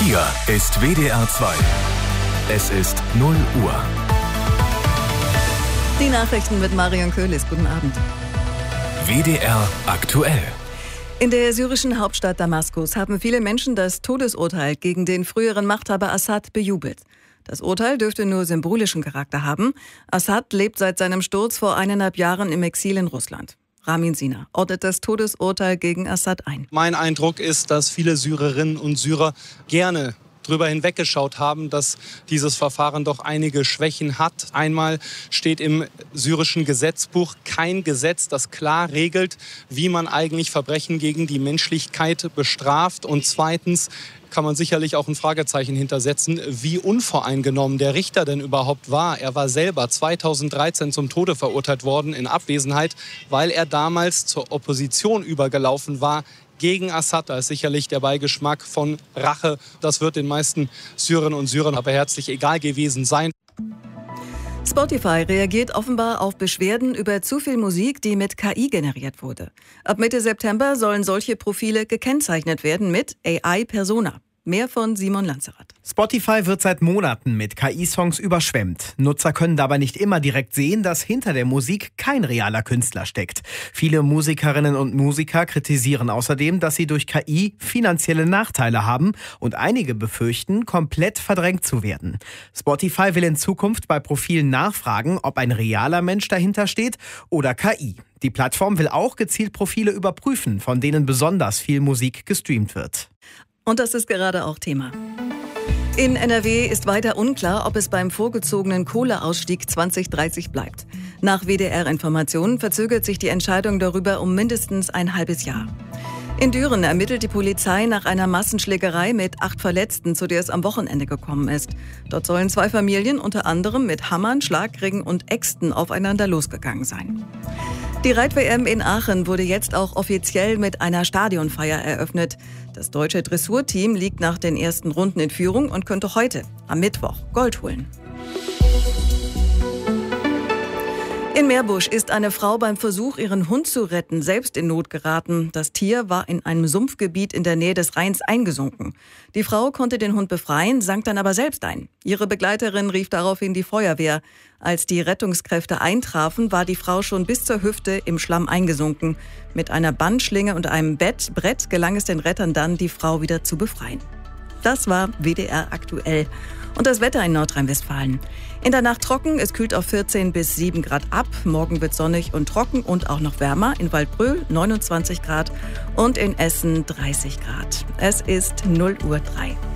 Hier ist WDR 2. Es ist 0 Uhr. Die Nachrichten mit Marion Köhlis. Guten Abend. WDR aktuell. In der syrischen Hauptstadt Damaskus haben viele Menschen das Todesurteil gegen den früheren Machthaber Assad bejubelt. Das Urteil dürfte nur symbolischen Charakter haben. Assad lebt seit seinem Sturz vor 1,5 Jahren im Exil in Russland. Ramin Sina ordnet das Todesurteil gegen Assad ein. Mein Eindruck ist, dass viele Syrerinnen und Syrer gerne drüber hinweggeschaut haben, dass dieses Verfahren doch einige Schwächen hat. Einmal steht im syrischen Gesetzbuch kein Gesetz, das klar regelt, wie man eigentlich Verbrechen gegen die Menschlichkeit bestraft. Und zweitens kann man sicherlich auch ein Fragezeichen hintersetzen, wie unvoreingenommen der Richter denn überhaupt war. Er war selber 2013 zum Tode verurteilt worden in Abwesenheit, weil er damals zur Opposition übergelaufen war gegen Assad. Da ist sicherlich der Beigeschmack von Rache. Das wird den meisten Syrerinnen und Syrern aber herzlich egal gewesen sein. Spotify reagiert offenbar auf Beschwerden über zu viel Musik, die mit KI generiert wurde. Ab Mitte September sollen solche Profile gekennzeichnet werden mit AI Persona. Mehr von Simon Lanzerath. Spotify wird seit Monaten mit KI-Songs überschwemmt. Nutzer können dabei nicht immer direkt sehen, dass hinter der Musik kein realer Künstler steckt. Viele Musikerinnen und Musiker kritisieren außerdem, dass sie durch KI finanzielle Nachteile haben und einige befürchten, komplett verdrängt zu werden. Spotify will in Zukunft bei Profilen nachfragen, ob ein realer Mensch dahinter steht oder KI. Die Plattform will auch gezielt Profile überprüfen, von denen besonders viel Musik gestreamt wird. Und das ist gerade auch Thema. In NRW ist weiter unklar, ob es beim vorgezogenen Kohleausstieg 2030 bleibt. Nach WDR-Informationen verzögert sich die Entscheidung darüber um mindestens ein halbes Jahr. In Düren ermittelt die Polizei nach einer Massenschlägerei mit 8 Verletzten, zu der es am Wochenende gekommen ist. Dort sollen 2 Familien unter anderem mit Hammern, Schlagringen und Äxten aufeinander losgegangen sein. Die Reit-WM in Aachen wurde jetzt auch offiziell mit einer Stadionfeier eröffnet. Das deutsche Dressurteam liegt nach den ersten Runden in Führung und könnte heute, am Mittwoch, Gold holen. In Meerbusch ist eine Frau beim Versuch, ihren Hund zu retten, selbst in Not geraten. Das Tier war in einem Sumpfgebiet in der Nähe des Rheins eingesunken. Die Frau konnte den Hund befreien, sank dann aber selbst ein. Ihre Begleiterin rief daraufhin die Feuerwehr. Als die Rettungskräfte eintrafen, war die Frau schon bis zur Hüfte im Schlamm eingesunken. Mit einer Bandschlinge und einem Brett gelang es den Rettern dann, die Frau wieder zu befreien. Das war WDR aktuell. Und das Wetter in Nordrhein-Westfalen. In der Nacht trocken, es kühlt auf 14 bis 7 Grad ab. Morgen wird sonnig und trocken und auch noch wärmer. In Waldbröl 29 Grad und in Essen 30 Grad. Es ist 0:03 Uhr.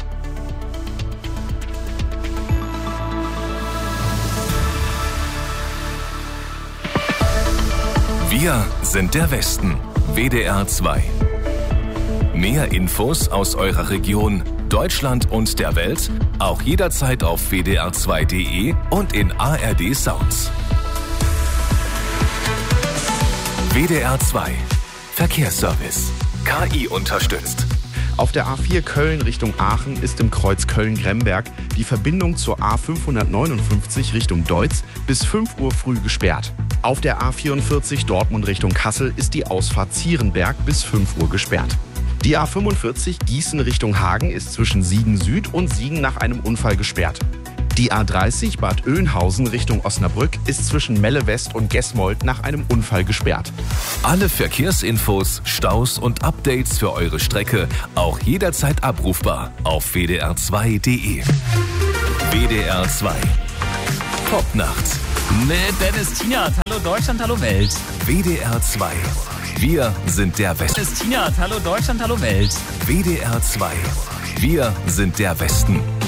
Wir sind der Westen. WDR 2. Mehr Infos aus eurer Region, Deutschland und der Welt, auch jederzeit auf wdr2.de und in ARD Sounds. WDR 2 Verkehrsservice. KI unterstützt. Auf der A4 Köln Richtung Aachen ist im Kreuz Köln-Gremberg die Verbindung zur A559 Richtung Deutz bis 5 Uhr früh gesperrt. Auf der A44 Dortmund Richtung Kassel ist die Ausfahrt Zierenberg bis 5 Uhr gesperrt. Die A45 Gießen Richtung Hagen ist zwischen Siegen Süd und Siegen nach einem Unfall gesperrt. Die A30 Bad Oeynhausen Richtung Osnabrück ist zwischen Melle West und Gesmold nach einem Unfall gesperrt. Alle Verkehrsinfos, Staus und Updates für eure Strecke auch jederzeit abrufbar auf wdr2.de. WDR 2 Popnacht mit Dennis Tienert. Hallo Deutschland, hallo Welt. WDR 2. Wir sind der Westen. Dennis Tienert. Hallo Deutschland, hallo Welt. WDR 2. Wir sind der Westen.